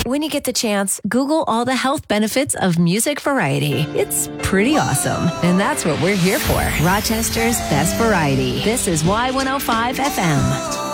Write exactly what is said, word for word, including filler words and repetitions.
When you get the chance, Google all the health benefits of music variety. It's pretty awesome. And that's what we're here for. Rochester's best variety. This is Y one oh five F M.